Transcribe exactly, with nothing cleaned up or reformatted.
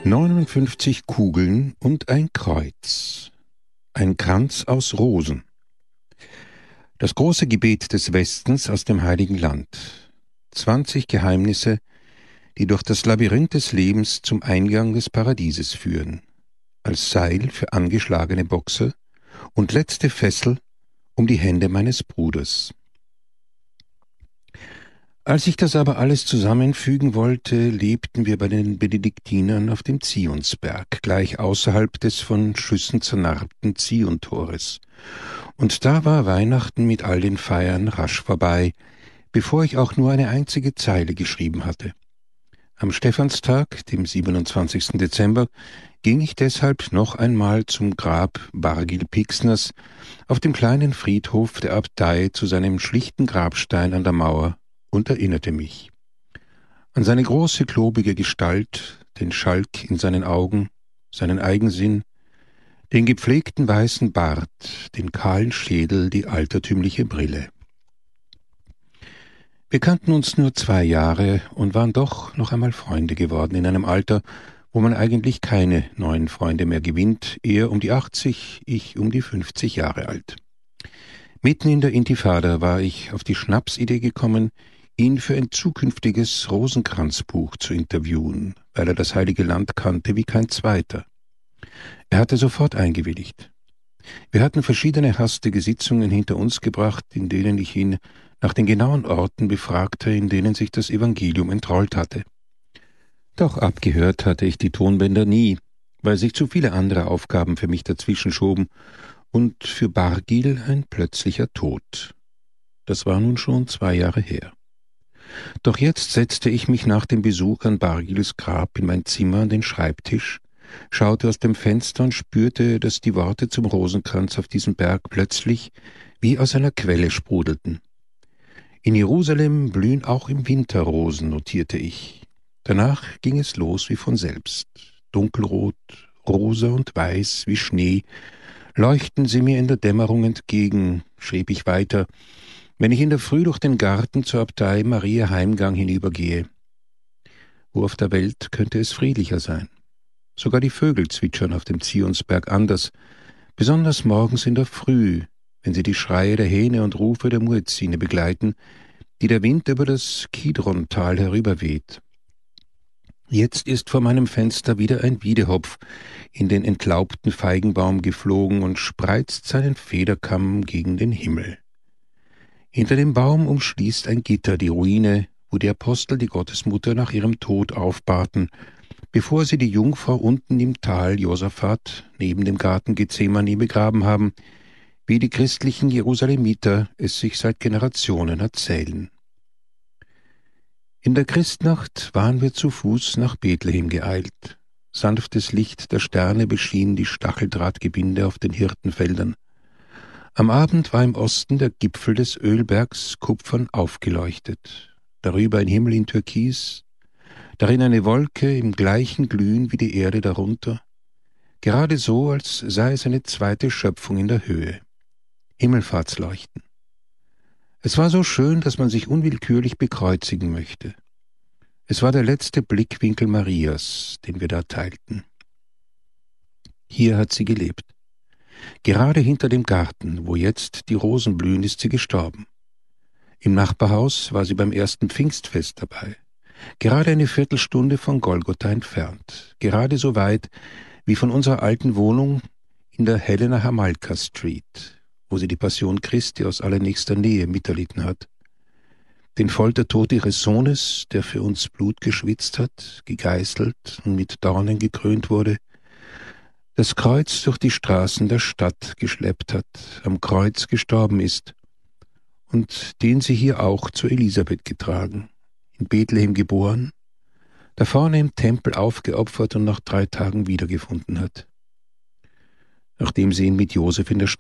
Neunundfünfzig Kugeln und ein Kreuz. Ein Kranz aus Rosen. Das große Gebet des Westens aus dem Heiligen Land. Zwanzig Geheimnisse, die durch das Labyrinth des Lebens zum Eingang des Paradieses führen. Als Seil für angeschlagene Boxer und letzte Fessel um die Hände meines Bruders. Als ich das aber alles zusammenfügen wollte, lebten wir bei den Benediktinern auf dem Zionsberg, gleich außerhalb des von Schüssen zernarbten Ziontores. Und da war Weihnachten mit all den Feiern rasch vorbei, bevor ich auch nur eine einzige Zeile geschrieben hatte. Am Stephanstag, dem siebenundzwanzigsten Dezember, ging ich deshalb noch einmal zum Grab Bargil Pixners auf dem kleinen Friedhof der Abtei zu seinem schlichten Grabstein an der Mauer und erinnerte mich an seine große, klobige Gestalt, den Schalk in seinen Augen, seinen Eigensinn, den gepflegten weißen Bart, den kahlen Schädel, die altertümliche Brille. Wir kannten uns nur zwei Jahre und waren doch noch einmal Freunde geworden in einem Alter, wo man eigentlich keine neuen Freunde mehr gewinnt, er um die achtzig, ich um die fünfzig Jahre alt. Mitten in der Intifada war ich auf die Schnapsidee gekommen, ihn für ein zukünftiges Rosenkranzbuch zu interviewen, weil er das Heilige Land kannte wie kein zweiter. Er hatte sofort eingewilligt. Wir hatten verschiedene hastige Sitzungen hinter uns gebracht, in denen ich ihn nach den genauen Orten befragte, in denen sich das Evangelium entrollt hatte. Doch abgehört hatte ich die Tonbänder nie, weil sich zu viele andere Aufgaben für mich dazwischen schoben und für Bargil ein plötzlicher Tod. Das war nun schon zwei Jahre her. Doch jetzt setzte ich mich nach dem Besuch an Bargils Grab in mein Zimmer an den Schreibtisch, schaute aus dem Fenster und spürte, dass die Worte zum Rosenkranz auf diesem Berg plötzlich wie aus einer Quelle sprudelten. In Jerusalem blühen auch im Winter Rosen, notierte ich. Danach ging es los wie von selbst. Dunkelrot, rosa und weiß wie Schnee leuchten sie mir in der Dämmerung entgegen, schrieb ich weiter, wenn ich in der Früh durch den Garten zur Abtei Maria Heimgang hinübergehe. Wo auf der Welt könnte es friedlicher sein? Sogar die Vögel zwitschern auf dem Zionsberg anders, besonders morgens in der Früh, wenn sie die Schreie der Hähne und Rufe der Muezzine begleiten, die der Wind über das Kidrontal herüberweht. Jetzt ist vor meinem Fenster wieder ein Wiedehopf in den entlaubten Feigenbaum geflogen und spreizt seinen Federkamm gegen den Himmel. Hinter dem Baum umschließt ein Gitter die Ruine, wo die Apostel die Gottesmutter nach ihrem Tod aufbahrten, bevor sie die Jungfrau unten im Tal Josaphat neben dem Garten Gethsemane begraben haben, wie die christlichen Jerusalemiter es sich seit Generationen erzählen. In der Christnacht waren wir zu Fuß nach Bethlehem geeilt. Sanftes Licht der Sterne beschien die Stacheldrahtgebinde auf den Hirtenfeldern. Am Abend war im Osten der Gipfel des Ölbergs kupfern aufgeleuchtet, darüber ein Himmel in Türkis, darin eine Wolke im gleichen Glühen wie die Erde darunter, gerade so, als sei es eine zweite Schöpfung in der Höhe. Himmelfahrtsleuchten. Es war so schön, dass man sich unwillkürlich bekreuzigen möchte. Es war der letzte Blickwinkel Marias, den wir da teilten. Hier hat sie gelebt. Gerade hinter dem Garten, wo jetzt die Rosen blühen, ist sie gestorben. Im Nachbarhaus war sie beim ersten Pfingstfest dabei. Gerade eine Viertelstunde von Golgotha entfernt. Gerade so weit wie von unserer alten Wohnung in der Helena Hamalka Street, wo sie die Passion Christi aus allernächster Nähe miterlitten hat. Den Foltertod ihres Sohnes, der für uns Blut geschwitzt hat, gegeißelt und mit Dornen gekrönt wurde, das Kreuz durch die Straßen der Stadt geschleppt hat, am Kreuz gestorben ist und den sie hier auch zu Elisabeth getragen, in Bethlehem geboren, da vorne im Tempel aufgeopfert und nach drei Tagen wiedergefunden hat. Nachdem sie ihn mit Josef in der